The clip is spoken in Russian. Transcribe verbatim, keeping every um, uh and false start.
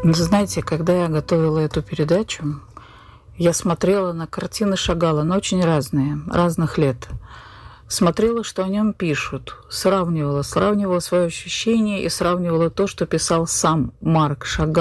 Знаете, когда я готовила эту передачу, я смотрела на картины Шагала, но очень разные, разных лет. Смотрела, что о нем пишут, сравнивала, сравнивала свои ощущения и сравнивала то, что писал сам Марк Шагал.